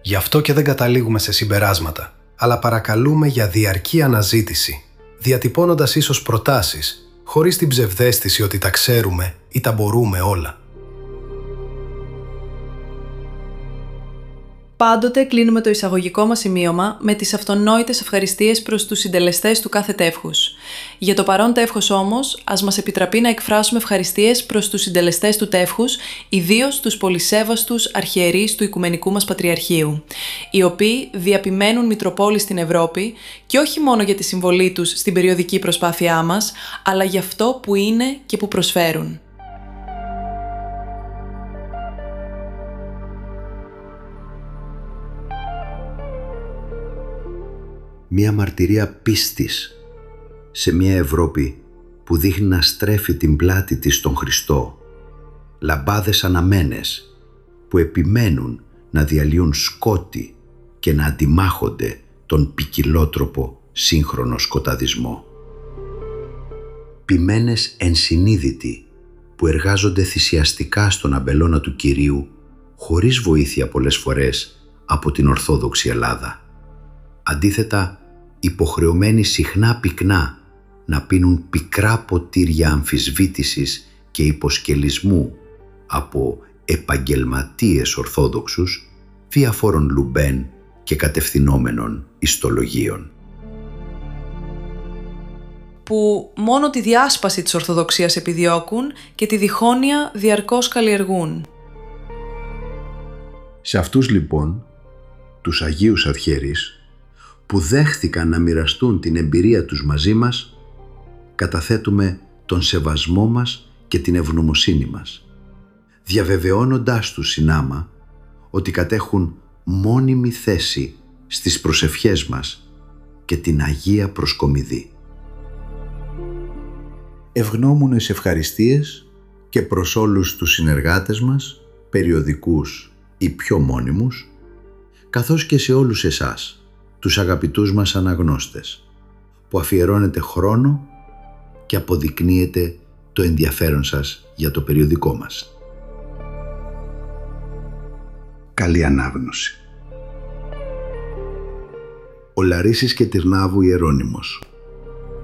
Γι' αυτό και δεν καταλήγουμε σε συμπεράσματα, αλλά παρακαλούμε για διαρκή αναζήτηση, διατυπώνοντας ίσως προτάσεις, χωρίς την ψευδαίσθηση ότι τα ξέρουμε ή τα μπορούμε όλα. Πάντοτε κλείνουμε το εισαγωγικό μας σημείωμα με τις αυτονόητες ευχαριστίες προς τους συντελεστές του κάθε τεύχους. Για το παρόν τεύχος όμως, ας μας επιτραπεί να εκφράσουμε ευχαριστίες προς τους συντελεστές του τεύχους, ιδίως τους πολυσέβαστους αρχιερείς του Οικουμενικού μας Πατριαρχείου, οι οποίοι διαπημένουν Μητροπόλεις στην Ευρώπη και όχι μόνο για τη συμβολή τους στην περιοδική προσπάθειά μας, αλλά για αυτό που είναι και που προσφέρουν. Μία μαρτυρία πίστης σε μια Ευρώπη που δείχνει να στρέφει την πλάτη της στον Χριστό, λαμπάδες αναμένες που επιμένουν να διαλύουν σκότη και να αντιμάχονται τον ποικιλότροπο σύγχρονο σκοταδισμό. Ποιμένες ενσυνείδητοι που εργάζονται θυσιαστικά στον αμπελώνα του Κυρίου χωρίς βοήθεια πολλές φορές από την Ορθόδοξη Ελλάδα. Αντίθετα, υποχρεωμένοι συχνά πυκνά να πίνουν πικρά ποτήρια αμφισβήτησης και υποσκελισμού από επαγγελματίες Ορθόδοξους διαφόρων λουμπέν και κατευθυνόμενων ιστολογίων. Που μόνο τη διάσπαση της Ορθοδοξίας επιδιώκουν και τη διχόνοια διαρκώς καλλιεργούν. Σε αυτούς λοιπόν, τους Αγίους Αρχιερείς, που δέχθηκαν να μοιραστούν την εμπειρία τους μαζί μας, καταθέτουμε τον σεβασμό μας και την ευγνωμοσύνη μας, διαβεβαιώνοντάς τους συνάμα ότι κατέχουν μόνιμη θέση στις προσευχές μας και την Αγία Προσκομιδή. Ευγνώμονες ευχαριστίες και προς όλους τους συνεργάτες μας, περιοδικούς ή πιο μόνιμους, καθώς και σε όλους εσάς, τους αγαπητούς μας αναγνώστες, που αφιερώνετε χρόνο και αποδεικνύετε το ενδιαφέρον σας για το περιοδικό μας. Καλή ανάγνωση. Ο Λαρίσης και Τυρνάβου Ιερώνυμος.